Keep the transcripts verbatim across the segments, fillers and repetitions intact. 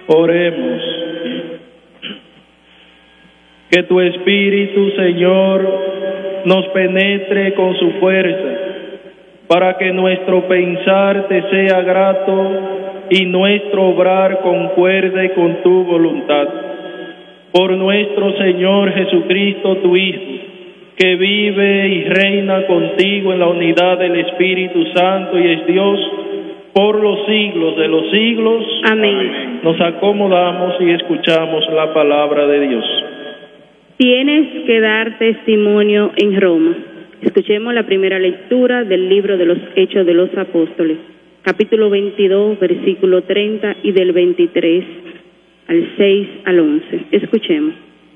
Oremos. Que tu Espíritu, Señor, nos penetre con su fuerza, para que nuestro pensar te sea grato y nuestro obrar concuerde con tu voluntad. Por nuestro Señor Jesucristo, tu Hijo, que vive y reina contigo en la unidad del Espíritu Santo y es Dios por los siglos de los siglos. Amén. Nos acomodamos y escuchamos la palabra de Dios. Tienes que dar testimonio en Roma. Escuchemos la primera lectura del libro de los Hechos de los Apóstoles, capítulo veintidós, versículo treinta y del veintitrés al seis al once. Escuchemos.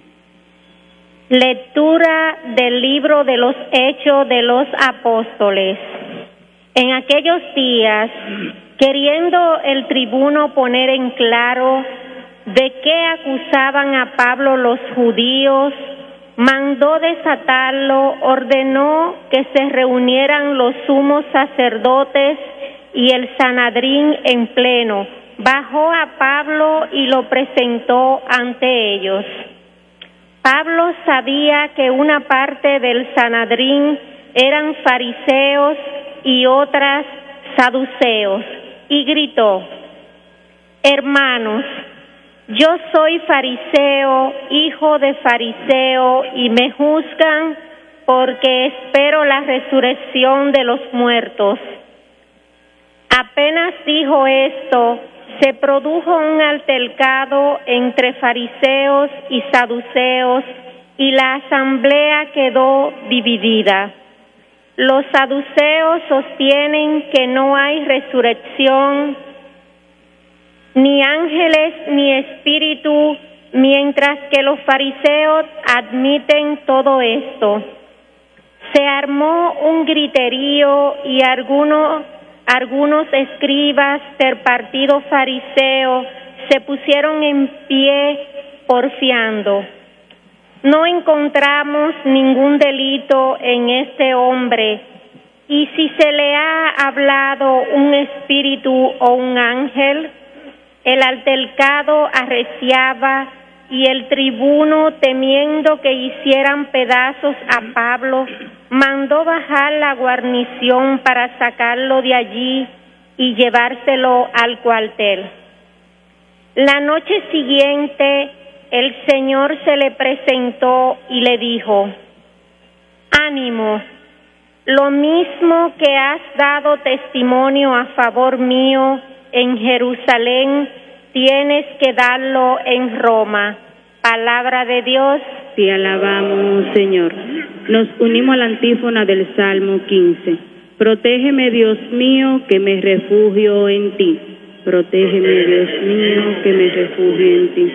Lectura del libro de los Hechos de los Apóstoles. En aquellos días, queriendo el tribuno poner en claro de qué acusaban a Pablo los judíos, mandó desatarlo, ordenó que se reunieran los sumos sacerdotes y el Sanedrín en pleno. Bajó a Pablo y lo presentó ante ellos. Pablo sabía que una parte del Sanedrín eran fariseos y otras saduceos, y gritó: hermanos, yo soy fariseo, hijo de fariseo, y me juzgan porque espero la resurrección de los muertos. Apenas dijo esto, se produjo un altercado entre fariseos y saduceos, y la asamblea quedó dividida. Los saduceos sostienen que no hay resurrección, ni ángeles ni espíritu, mientras que los fariseos admiten todo esto. Se armó un griterío y algunos, algunos escribas del partido fariseo se pusieron en pie porfiando: no encontramos ningún delito en este hombre, y si se le ha hablado un espíritu o un ángel. El altercado arreciaba, y el tribuno, temiendo que hicieran pedazos a Pablo, mandó bajar la guarnición para sacarlo de allí y llevárselo al cuartel. La noche siguiente, el Señor se le presentó y le dijo: ánimo, lo mismo que has dado testimonio a favor mío en Jerusalén, tienes que darlo en Roma. Palabra de Dios. Te alabamos, Señor. Nos unimos a la antífona del Salmo quince. Protégeme, Dios mío, que me refugio en ti. Protégeme, Dios mío, que me refugio en ti.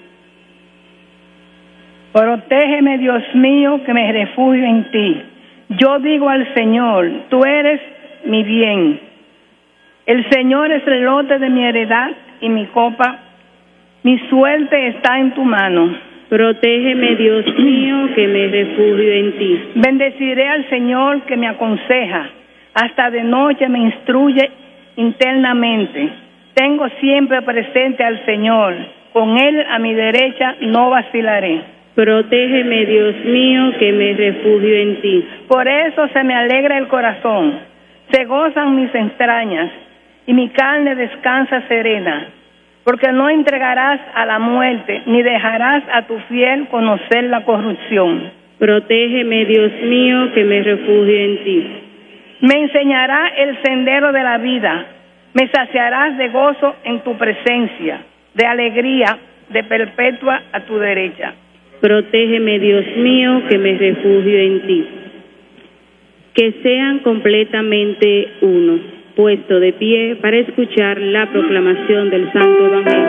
Protégeme, Dios mío, que me refugio en ti. Yo digo al Señor, tú eres mi bien. El Señor es el lote de mi heredad y mi copa. Mi suerte está en tu mano. Protégeme, Dios mío, que me refugio en ti. Bendeciré al Señor que me aconseja. Hasta de noche me instruye internamente. Tengo siempre presente al Señor. Con Él a mi derecha no vacilaré. Protégeme, Dios mío, que me refugio en ti. Por eso se me alegra el corazón. Se gozan mis entrañas, y mi carne descansa serena, porque no entregarás a la muerte, ni dejarás a tu fiel conocer la corrupción. Protégeme, Dios mío, que me refugio en ti. Me enseñará el sendero de la vida, me saciarás de gozo en tu presencia, de alegría, de perpetua a tu derecha. Protégeme, Dios mío, que me refugio en ti. Que sean completamente uno. Puesto de pie para escuchar la proclamación del Santo Evangelio.